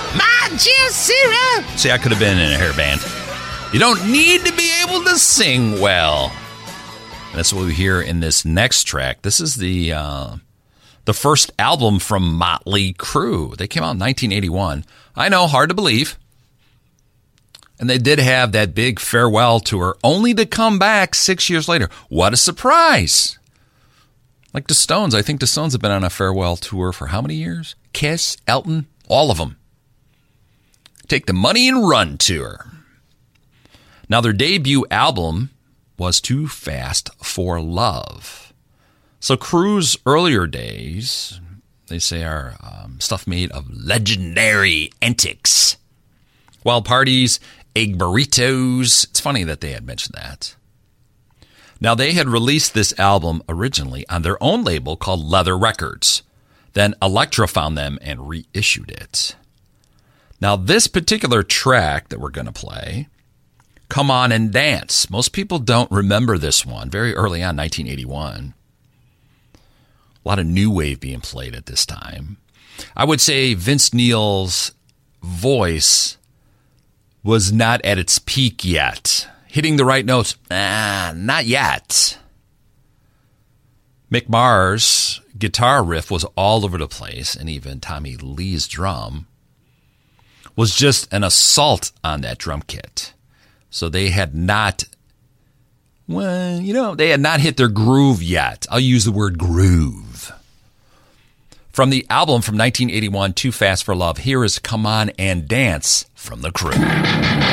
My Sarah. See, I could have been in a hair band. You don't need to be able to sing well. And that's what we hear in this next track. This is the first album from Motley Crue. They came out in 1981. I know, hard to believe. And they did have that big farewell tour, only to come back 6 years later. What a surprise. Like the Stones. I think the Stones have been on a farewell tour for how many years? Kiss, Elton, all of them. Take the Money and Run tour. Now, their debut album was Too Fast for Love. So Crue's earlier days, they say, are stuff made of legendary antics. Wild parties, egg burritos. It's funny that they had mentioned that. Now, they had released this album originally on their own label called Leather Records. Then Elektra found them and reissued it. Now, this particular track that we're going to play, Come On and Dance. Most people don't remember this one. Very early on, 1981. A lot of new wave being played at this time. I would say Vince Neil's voice was not at its peak yet. Hitting the right notes, not yet. Mick Mars' guitar riff was all over the place, and even Tommy Lee's drum was just an assault on that drum kit. So they had not, they had not hit their groove yet. I'll use the word groove. From the album from 1981, Too Fast for Love, here is Come On and Dance from the Crue.